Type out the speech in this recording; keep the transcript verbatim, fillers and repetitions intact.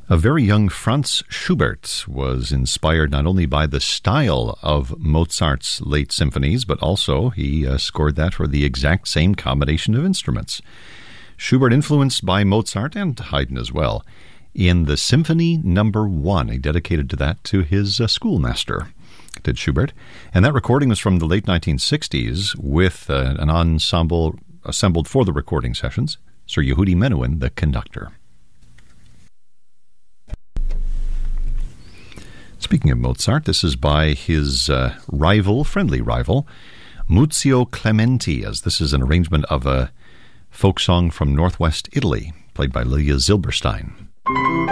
A very young Franz Schubert was inspired not only by the style of Mozart's late symphonies, but also he uh, scored that for the exact same combination of instruments. Schubert influenced by Mozart and Haydn as well in the Symphony Number One. He dedicated to that to his uh, schoolmaster, did Schubert. And that recording was from the late nineteen sixties with uh, an ensemble assembled for the recording sessions. Sir Yehudi Menuhin, the conductor. Speaking of Mozart, this is by his uh, rival, friendly rival, Muzio Clementi, as this is an arrangement of a folk song from northwest Italy, played by Lilia Zilberstein.